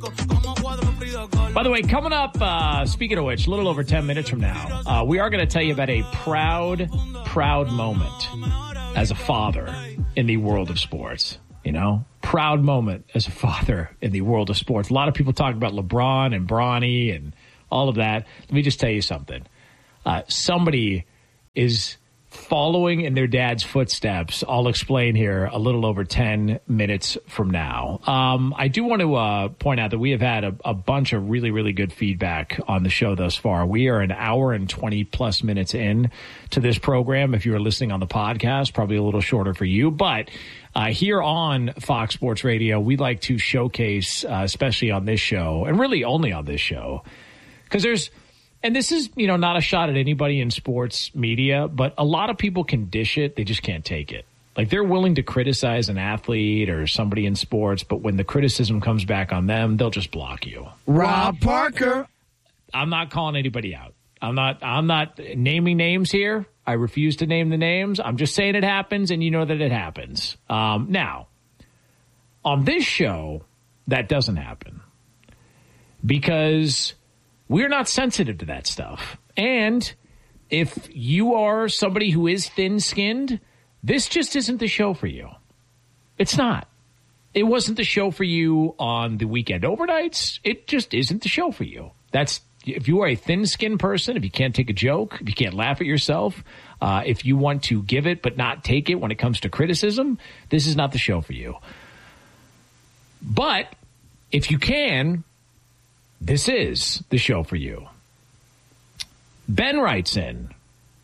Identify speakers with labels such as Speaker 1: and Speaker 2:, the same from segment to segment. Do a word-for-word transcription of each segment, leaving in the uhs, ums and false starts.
Speaker 1: By the way, coming up, uh, speaking of which, a little over ten minutes from now, uh, we are going to tell you about a proud, proud moment as a father in the world of sports. You know, proud moment as a father in the world of sports. A lot of people talk about LeBron and Bronny and all of that. Let me just tell you something. Uh, somebody is following in their dad's footsteps. I'll explain here a little over ten minutes from now. Um, I do want to uh, point out that we have had a, a bunch of really, really good feedback on the show thus far. We are an hour and twenty plus minutes in to this program. If you are listening on the podcast, probably a little shorter for you. But uh, here on Fox Sports Radio, we like to showcase, uh, especially on this show, and really only on this show, because there's And this is, you know, not a shot at anybody in sports media, but a lot of people can dish it. They just can't take it. Like, they're willing to criticize an athlete or somebody in sports, but when the criticism comes back on them, they'll just block you.
Speaker 2: Rob Parker.
Speaker 1: I'm not calling anybody out. I'm not, I'm not naming names here. I refuse to name the names. I'm just saying it happens, and you know that it happens. Um, now, on this show, that doesn't happen because we're not sensitive to that stuff. And if you are somebody who is thin-skinned, this just isn't the show for you. It's not. It wasn't the show for you on the weekend overnights. It just isn't the show for you. That's if you are a thin-skinned person, if you can't take a joke, if you can't laugh at yourself, uh, if you want to give it but not take it when it comes to criticism, this is not the show for you. But if you can, this is the show for you. Ben writes in,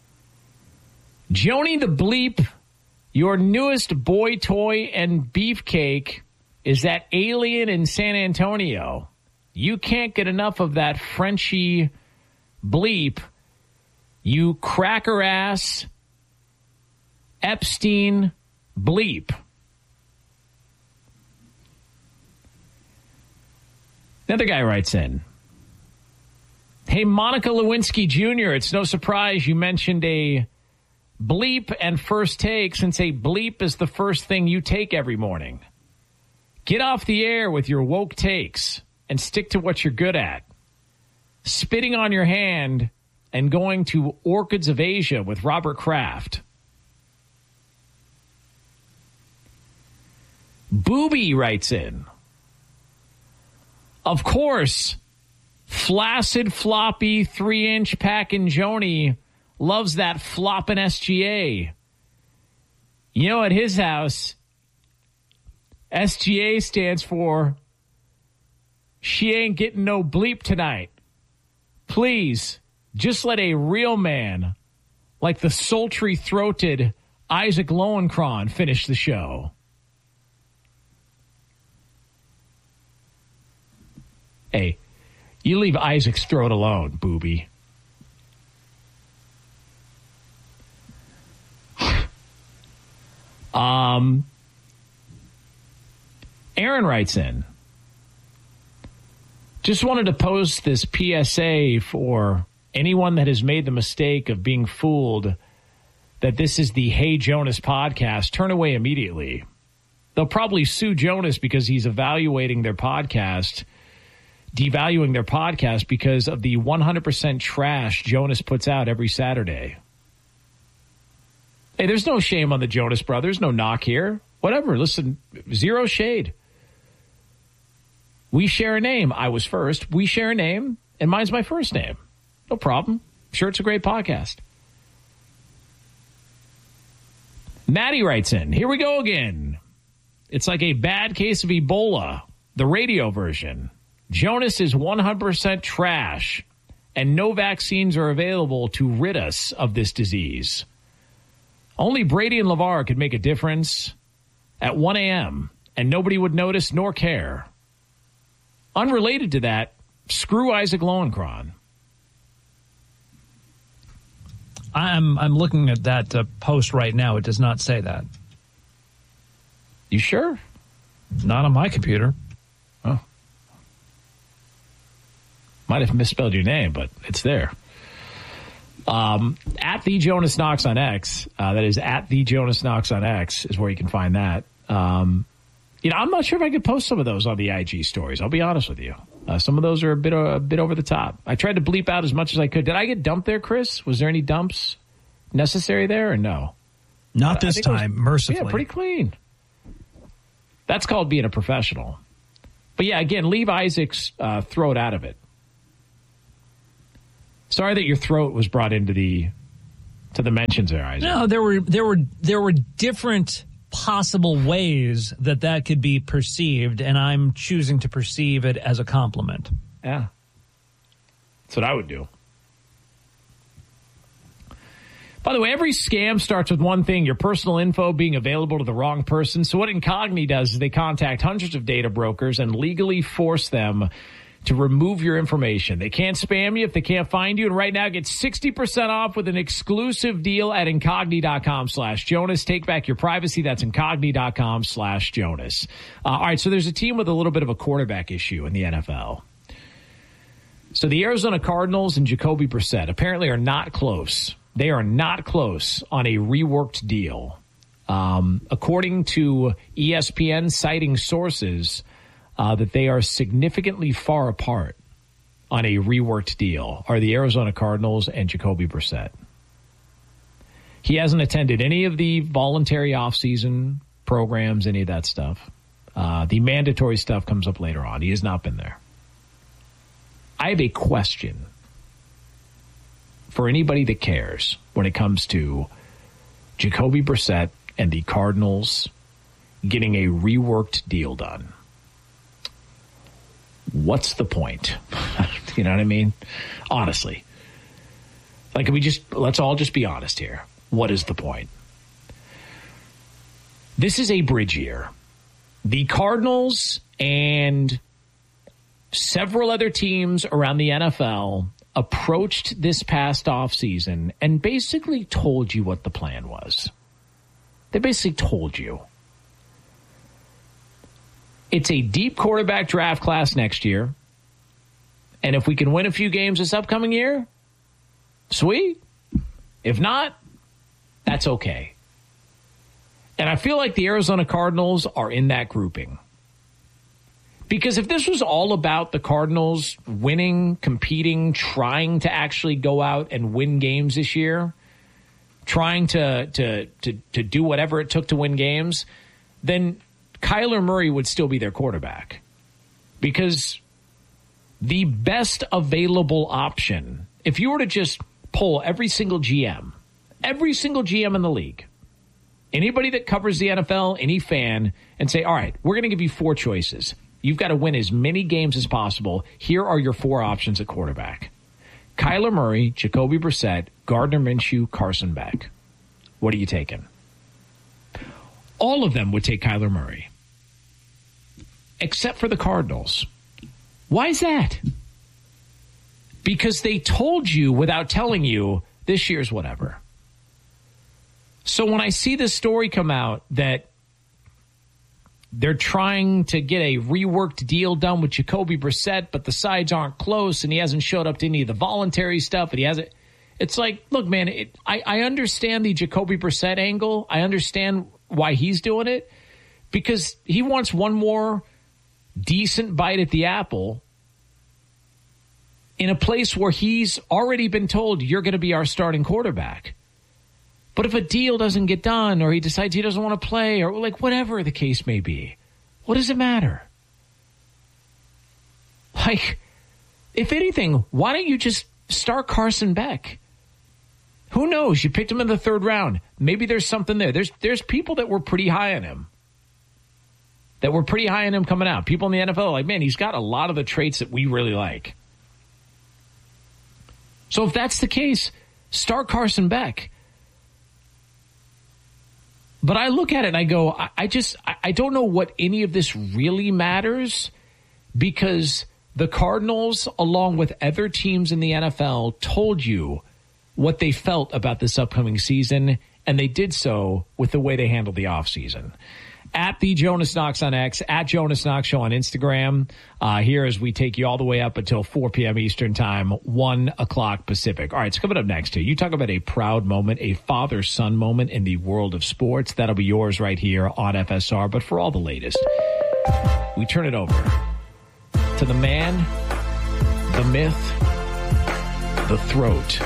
Speaker 1: Joni the Bleep, your newest boy toy and beefcake is that alien in San Antonio. You can't get enough of that Frenchie bleep. You cracker ass Epstein bleep. Another guy writes in, hey, Monica Lewinsky Junior, it's no surprise you mentioned a bleep and first take, since a bleep is the first thing you take every morning. Get off the air with your woke takes and stick to what you're good at. Spitting on your hand and going to Orchids of Asia with Robert Kraft. Booby writes in, of course, flaccid, floppy, three-inch packin' Joni loves that floppin' S G A. You know, at his house, S G A stands for she ain't getting no bleep tonight. Please, just let a real man like the sultry-throated Isaac Lowenkron finish the show. Hey, you leave Isaac's throat alone, booby. um, Aaron writes in, just wanted to post this P S A for anyone that has made the mistake of being fooled that this is the Hey Jonas podcast. Turn away immediately. They'll probably sue Jonas because he's evaluating their podcast, devaluing their podcast because of the one hundred percent trash Jonas puts out every Saturday. Hey, there's no shame on the Jonas Brothers. No knock here. Whatever. Listen, zero shade. We share a name. I was first. We share a name, and mine's my first name. No problem. I'm sure it's a great podcast. Maddie writes in, here we go again. It's like a bad case of Ebola, the radio version. Jonas is one hundred percent trash, and no vaccines are available to rid us of this disease. Only Brady and LeVar could make a difference at one a.m., and nobody would notice nor care. Unrelated to that, screw Isaac Lowenkron.
Speaker 3: I'm I'm looking at that uh, post right now. It does not say that.
Speaker 1: You sure?
Speaker 3: Not on my computer.
Speaker 1: Oh. Might have misspelled your name, but it's there. Um, at the Jonas Knox on X, uh, that is at the Jonas Knox on X is where you can find that. Um, You know, I'm not sure if I could post some of those on the I G stories. I'll be honest with you. Uh, some of those are a bit a bit over the top. I tried to bleep out as much as I could. Did I get dumped there, Chris? Was there any dumps necessary there or no?
Speaker 3: Not this time, was, mercifully.
Speaker 1: Yeah, pretty clean. That's called being a professional. But yeah, again, leave Isaac's uh, throat out of it. Sorry that your throat was brought into the to the mentions there, Isaac.
Speaker 3: No, there were there were there were different possible ways that that could be perceived, and I'm choosing to perceive it as a compliment.
Speaker 1: Yeah, that's what I would do. By the way, every scam starts with one thing, your personal info being available to the wrong person. So what Incogni does is they contact hundreds of data brokers and legally force them to remove your information. They can't spam you if they can't find you. And right now, get sixty percent off with an exclusive deal at Incogni.com slash Jonas. Take back your privacy. That's Incogni.com slash Jonas. Uh, all right, so there's a team with a little bit of a quarterback issue in the N F L. So the Arizona Cardinals and Jacoby Brissett apparently are not close. They are not close on a reworked deal. Um, according to E S P N citing sources uh, that they are significantly far apart on a reworked deal are the Arizona Cardinals and Jacoby Brissett. He hasn't attended any of the voluntary offseason programs, any of that stuff. Uh, the mandatory stuff comes up later on. He has not been there. I have a question for anybody that cares when it comes to Jacoby Brissett and the Cardinals getting a reworked deal done. What's the point? You know what I mean? Honestly. Like, we just, let's all just be honest here. What is the point? This is a bridge year. The Cardinals and several other teams around the N F L approached this past offseason and basically told you what the plan was. They basically told you. It's a deep quarterback draft class next year. And if we can win a few games this upcoming year, sweet. If not, that's okay. And I feel like the Arizona Cardinals are in that grouping. Because if this was all about the Cardinals winning, competing, trying to actually go out and win games this year, trying to to to to do whatever it took to win games, then Kyler Murray would still be their quarterback. Because the best available option, if you were to just poll every single G M, every single G M in the league, anybody that covers the N F L, any fan, and say, all right, we're going to give you four choices. You've got to win as many games as possible. Here are your four options at quarterback. Kyler Murray, Jacoby Brissett, Gardner Minshew, Carson Beck. What are you taking? All of them would take Kyler Murray. Except for the Cardinals. Why is that? Because they told you without telling you this year's whatever. So when I see this story come out that they're trying to get a reworked deal done with Jacoby Brissett, but the sides aren't close, and he hasn't showed up to any of the voluntary stuff, and he hasn't. It's like, look, man, it, I, I understand the Jacoby Brissett angle. I understand why he's doing it, because he wants one more decent bite at the apple in a place where he's already been told you're going to be our starting quarterback. But if a deal doesn't get done, or he decides he doesn't want to play, or like whatever the case may be, what does it matter? Like, if anything, why don't you just start Carson Beck? Who knows? You picked him in the third round. Maybe there's something there. There's there's people that were pretty high on him. That were pretty high on him coming out. People in the N F L are like, man, he's got a lot of the traits that we really like. So if that's the case, start Carson Beck. But I look at it and I go, I, I just, I, I don't know what any of this really matters, because the Cardinals, along with other teams in the N F L, told you what they felt about this upcoming season, and they did so with the way they handled the offseason. At the Jonas Knox on X, at Jonas Knox Show on Instagram, uh, here as we take you all the way up until four p.m. Eastern Time, one o'clock Pacific. All right, so coming up next here, you talk about a proud moment, a father-son moment in the world of sports. That'll be yours right here on F S R. But for all the latest, we turn it over to the man, the myth, the throat,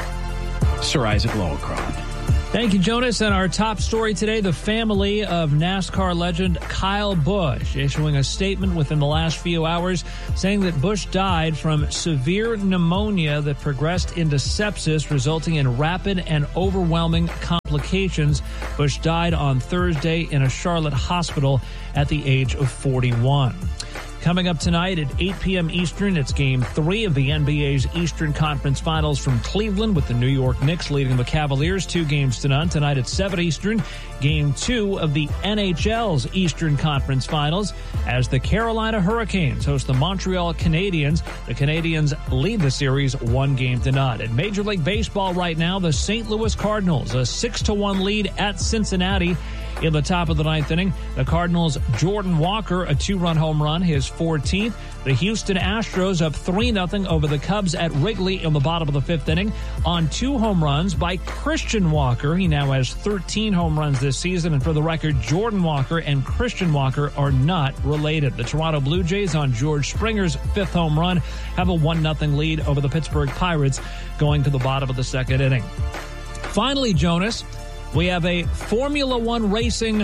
Speaker 1: Sir Isaac Lowenkron.
Speaker 3: Thank you, Jonas. And our top story today, the family of NASCAR legend Kyle Busch issuing a statement within the last few hours saying that Busch died from severe pneumonia that progressed into sepsis, resulting in rapid and overwhelming complications. Busch died on Thursday in a Charlotte hospital at the age of forty-one. Coming up tonight at eight p.m. Eastern, it's Game three of the N B A's Eastern Conference Finals from Cleveland, with the New York Knicks leading the Cavaliers two games to none. Tonight at seven Eastern, Game two of the N H L's Eastern Conference Finals as the Carolina Hurricanes host the Montreal Canadiens. The Canadiens lead the series one game to none. At Major League Baseball right now, the Saint Louis Cardinals, a six to one lead at Cincinnati. In the top of the ninth inning, the Cardinals' Jordan Walker, a two-run home run, his fourteenth. The Houston Astros up three nothing over the Cubs at Wrigley in the bottom of the fifth inning on two home runs by Christian Walker. He now has thirteen home runs this season. And for the record, Jordan Walker and Christian Walker are not related. The Toronto Blue Jays on George Springer's fifth home run have a one nothing lead over the Pittsburgh Pirates going to the bottom of the second inning. Finally, Jonas, we have a Formula One racing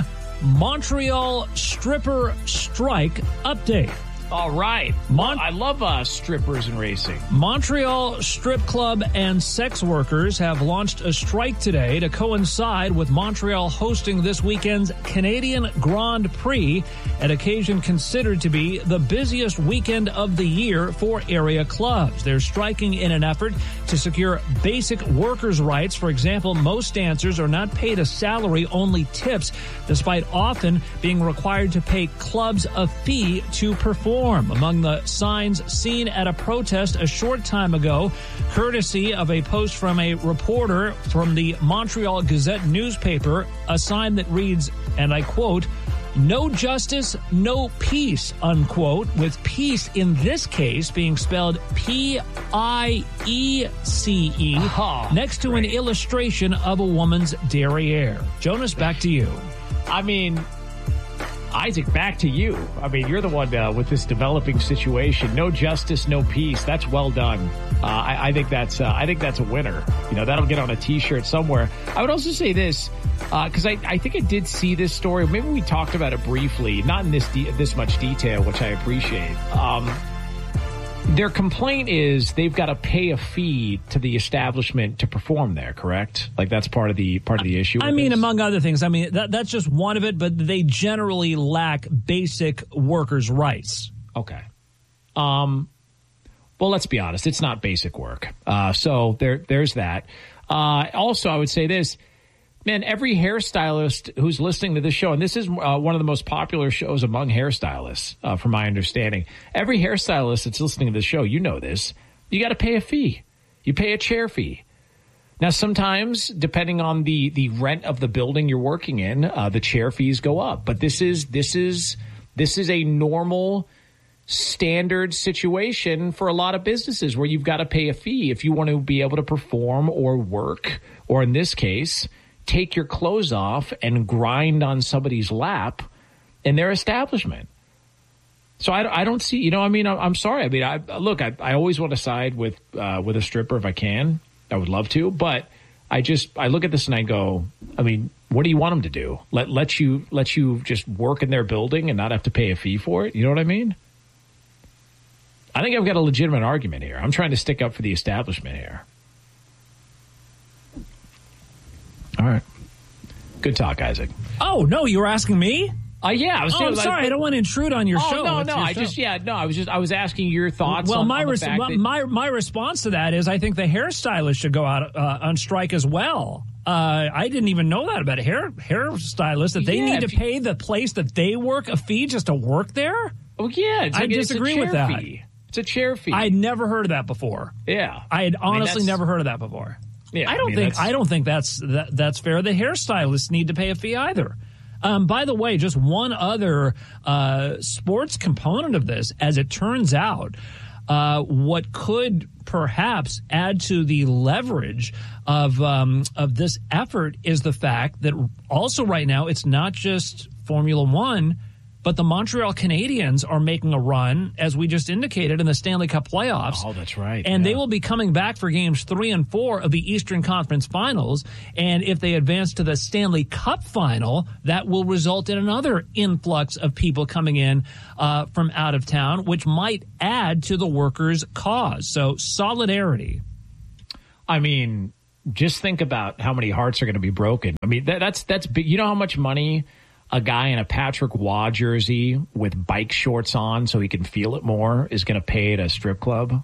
Speaker 3: Montreal stripper strike update.
Speaker 1: All right. Mon- I love uh, strippers and racing.
Speaker 3: Montreal Strip Club and sex workers have launched a strike today to coincide with Montreal hosting this weekend's Canadian Grand Prix, an occasion considered to be the busiest weekend of the year for area clubs. They're striking in an effort to secure basic workers' rights. For example, most dancers are not paid a salary, only tips, despite often being required to pay clubs a fee to perform. Among the signs seen at a protest a short time ago, courtesy of a post from a reporter from the Montreal Gazette newspaper, a sign that reads, and I quote, "No justice, no peace," unquote, with peace in this case being spelled P I E C E,
Speaker 1: oh,
Speaker 3: next to
Speaker 1: great.
Speaker 3: an illustration of a woman's derriere. Jonas, back to you.
Speaker 1: I mean, Isaac, back to you. I mean, you're the one uh, with this developing situation. No justice, no peace. That's well done. Uh, I, I think that's uh, I think that's a winner. You know, that'll get on a T-shirt somewhere. I would also say this because uh, I, I think I did see this story. Maybe we talked about it briefly, not in this de- this much detail, which I appreciate. Um, their complaint is they've got to pay a fee to the establishment to perform there, correct? Like that's part of the part of the issue.
Speaker 3: I mean, this? Among other things. I mean, that, that's just one of it, but they generally lack basic workers' rights.
Speaker 1: Okay. Um, well, let's be honest. It's not basic work. Uh, so there, there's that. Uh, also, I would say this. Man, every hairstylist who's listening to this show, and this is uh, one of the most popular shows among hairstylists, uh, from my understanding. Every hairstylist that's listening to this show, you know this, you got to pay a fee. You pay a chair fee. Now, sometimes, depending on the, the rent of the building you're working in, uh, the chair fees go up. But this is this is this is a normal, standard situation for a lot of businesses where you've got to pay a fee if you want to be able to perform or work, or in this case, take your clothes off and grind on somebody's lap in their establishment. So I, I don't see, you know, I mean, I'm, I'm sorry. I mean, I look, I, I always want to side with uh, with a stripper if I can. I would love to, but I just I look at this and I go, I mean, what do you want them to do? Let let you let you just work in their building and not have to pay a fee for it? You know what I mean? I think I've got a legitimate argument here. I'm trying to stick up for the establishment here. All right. Good talk, Isaac.
Speaker 3: Oh, no, you were asking me?
Speaker 1: Uh, yeah. I was
Speaker 3: oh, I'm sorry. I, I don't want to intrude on your
Speaker 1: oh,
Speaker 3: show.
Speaker 1: No,
Speaker 3: it's
Speaker 1: no.
Speaker 3: your
Speaker 1: I
Speaker 3: show.
Speaker 1: just, yeah, no, I was just, I was asking your thoughts
Speaker 3: well,
Speaker 1: on,
Speaker 3: my
Speaker 1: on the
Speaker 3: res-
Speaker 1: fact that...
Speaker 3: my, my response to that is I think the hairstylists should go out uh, on strike as well. Uh, I didn't even know that about hair hairstylists, that they
Speaker 1: yeah,
Speaker 3: need to
Speaker 1: you,
Speaker 3: pay the place that they work a fee just to work there?
Speaker 1: Oh, yeah. It's like,
Speaker 3: I disagree
Speaker 1: it's a
Speaker 3: with that.
Speaker 1: Fee. It's a chair fee.
Speaker 3: I'd never heard of that before.
Speaker 1: Yeah.
Speaker 3: I had honestly
Speaker 1: I mean,
Speaker 3: never heard of that before.
Speaker 1: Yeah,
Speaker 3: I don't
Speaker 1: I mean,
Speaker 3: think
Speaker 1: that's...
Speaker 3: I don't think that's that, that's fair. The hairstylists need to pay a fee either. Um, by the way, just one other uh, sports component of this, as it turns out, uh, what could perhaps add to the leverage of um, of this effort is the fact that also right now it's not just Formula One. But the Montreal Canadiens are making a run, as we just indicated, in the Stanley Cup playoffs.
Speaker 1: Oh, that's right.
Speaker 3: And
Speaker 1: yeah.
Speaker 3: they will be coming back for games three and four of the Eastern Conference Finals. And if they advance to the Stanley Cup final, that will result in another influx of people coming in uh, from out of town, which might add to the workers' cause. So solidarity.
Speaker 1: I mean, just think about how many hearts are going to be broken. I mean, that, that's that's big. You know how much money a guy in a Patrick Waugh jersey with bike shorts on so he can feel it more is going to pay at a strip club?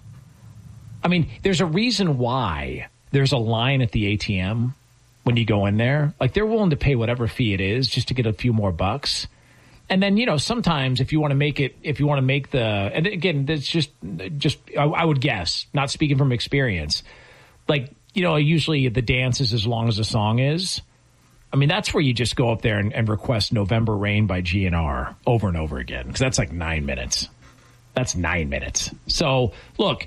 Speaker 1: I mean, there's a reason why there's a line at the A T M when you go in there. Like, they're willing to pay whatever fee it is just to get a few more bucks. And then, you know, sometimes if you want to make it, if you want to make the, and again, that's just, just I, I would guess, not speaking from experience, like, you know, usually the dance is as long as the song is. I mean, that's where you just go up there and, and request November Rain by G N R over and over again, because that's like nine minutes. That's nine minutes. So, look,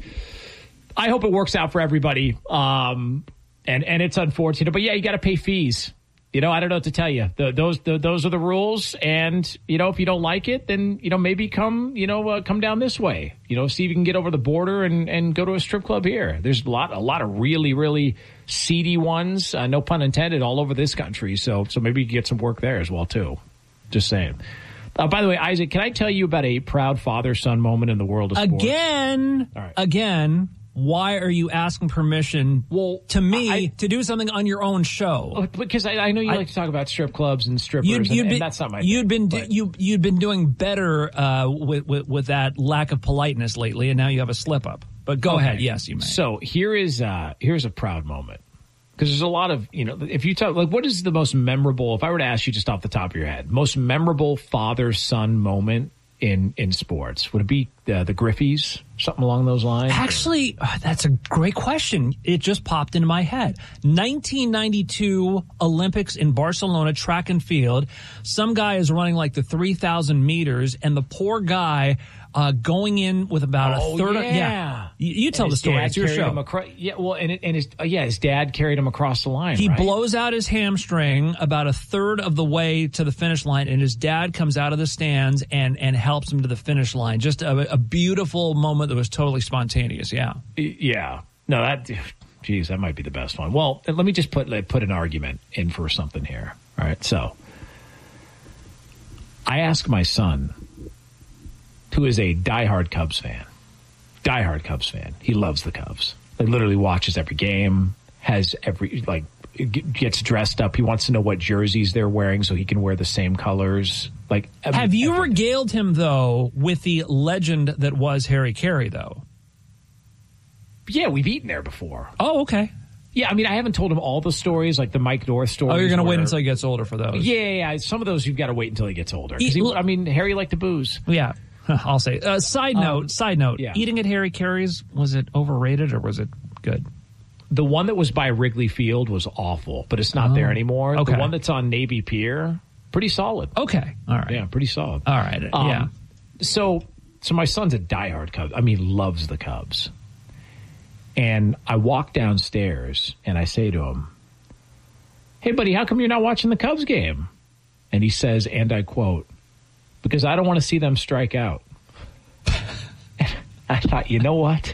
Speaker 1: I hope it works out for everybody. Um, and, and it's unfortunate. But, yeah, you got to pay fees. You know, I don't know what to tell you. The, those the, those are the rules. And, you know, if you don't like it, then, you know, maybe come, you know, uh, come down this way. You know, see if you can get over the border and, and go to a strip club here. There's a lot, a lot of really, really seedy ones, uh, no pun intended, all over this country. So so maybe you can get some work there as well, too. Just saying. Uh, by the way, Isaac, can I tell you about a proud father-son moment in the world of sports?
Speaker 3: Again,
Speaker 1: All right.
Speaker 3: again. Why are you asking permission well, to me I, to do something on your own show?
Speaker 1: Because I, I know you I, like to talk about strip clubs and strippers,
Speaker 3: you'd, you'd
Speaker 1: and,
Speaker 3: been,
Speaker 1: and that's not my
Speaker 3: you'd
Speaker 1: thing.
Speaker 3: Been do, you, you'd been doing better uh, with, with, with that lack of politeness lately, and now you have a slip-up. But go
Speaker 1: okay.
Speaker 3: ahead. Yes, you may.
Speaker 1: So here is uh, here's a proud moment. Because there's a lot of, you know, if you talk, like, what is the most memorable, if I were to ask you just off the top of your head, most memorable father-son moment in in sports? Would it be uh, the Griffeys, something along those lines?
Speaker 3: Actually, uh, that's a great question. It just popped into my head. nineteen ninety-two Olympics in Barcelona, track and field. Some guy is running like the three thousand meters, and the poor guy uh, going in with about
Speaker 1: oh,
Speaker 3: a third.
Speaker 1: Yeah,
Speaker 3: of, yeah. You, you tell the story. It's your show.
Speaker 1: Across, yeah, well, and, it, and his uh, yeah, his dad carried him across the line.
Speaker 3: He
Speaker 1: right?
Speaker 3: blows out his hamstring about a third of the way to the finish line, and his dad comes out of the stands and and helps him to the finish line. Just a, a beautiful moment that was totally spontaneous. Yeah,
Speaker 1: yeah. No, that, geez, that might be the best one. Well, let me just put put an argument in for something here. All right, so I asked my son, who is a diehard Cubs fan, diehard Cubs fan. He loves the Cubs. He literally watches every game, has every, like, gets dressed up. He wants to know what jerseys they're wearing so he can wear the same colors. Like,
Speaker 3: have you
Speaker 1: everything.
Speaker 3: regaled him, though, with the legend that was Harry Carey, though?
Speaker 1: Yeah, we've eaten there before.
Speaker 3: Oh, okay.
Speaker 1: Yeah, I mean, I haven't told him all the stories, like the Mike North stories.
Speaker 3: Oh, you're going to
Speaker 1: where,
Speaker 3: wait until he gets older for those?
Speaker 1: Yeah, yeah, yeah. Some of those you've got to wait until he gets older.
Speaker 3: Eat,
Speaker 1: he, I mean, Harry liked to booze.
Speaker 3: Yeah. I'll say. Uh, side note, um, side note.
Speaker 1: Yeah.
Speaker 3: Eating at Harry Carey's, was it overrated or was it good?
Speaker 1: The one that was by Wrigley Field was awful, but it's not oh, there anymore.
Speaker 3: Okay.
Speaker 1: The one that's on Navy Pier, pretty solid.
Speaker 3: Okay. All right.
Speaker 1: Yeah, pretty solid.
Speaker 3: All right.
Speaker 1: Um,
Speaker 3: yeah.
Speaker 1: So, so my son's a diehard Cubs. I mean, loves the Cubs. And I walk downstairs and I say to him, "Hey, buddy, how come you're not watching the Cubs game?" And he says, and I quote, "Because I don't want to see them strike out." And I thought, you know what?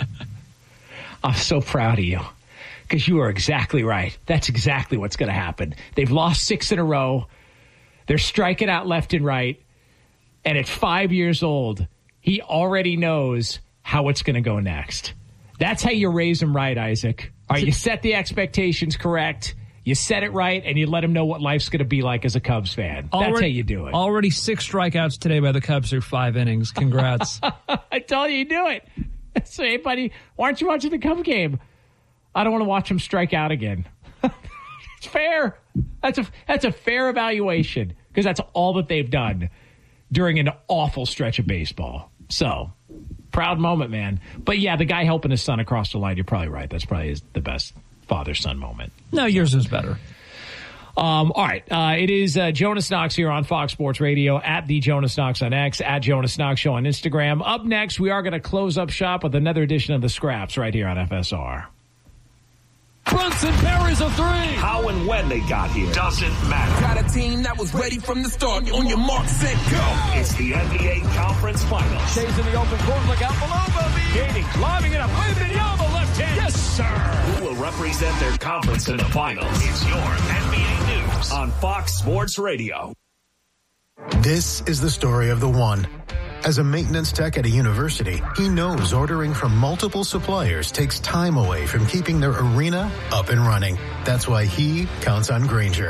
Speaker 1: I'm so proud of you, because you are exactly right. That's exactly what's going to happen. They've lost six in a row. They're striking out left and right. And at five years old, he already knows how it's going to go next. That's how you raise him right, Isaac. All right, you set the expectations correct. You set it right, and you let him know what life's going to be like as a Cubs fan. That's
Speaker 3: already,
Speaker 1: how you do it.
Speaker 3: Already six strikeouts today by the Cubs through five innings. Congrats.
Speaker 1: I tell you, you do it. Say, "Hey, buddy, why aren't you watching the Cubs game?" "I don't want to watch him strike out again." It's fair. That's a that's a fair evaluation, because that's all that they've done during an awful stretch of baseball. So, proud moment, man. But yeah, the guy helping his son across the line, you're probably right. That's probably his, the best father-son moment.
Speaker 3: No, yours is better.
Speaker 1: Um, all right. Uh, it is uh, Jonas Knox here on Fox Sports Radio, at the Jonas Knox on X, at Jonas Knox Show on Instagram. Up next, we are going to close up shop with another edition of The Scraps right here on F S R.
Speaker 2: Brunson parries a three.
Speaker 4: How and when they got here doesn't matter.
Speaker 5: Got a team that was ready from the start. On your mark, set, go.
Speaker 4: It's the N B A Conference Finals.
Speaker 2: Stays in the open court. Look out below. Gaining, lobbing it up. Wembanyama left hand. Yes, sir.
Speaker 4: Who will represent their conference in the finals? It's your N B A News on Fox Sports Radio.
Speaker 6: This is the story of the one. As a maintenance tech at a university, he knows ordering from multiple suppliers takes time away from keeping their arena up and running. That's why he counts on Grainger,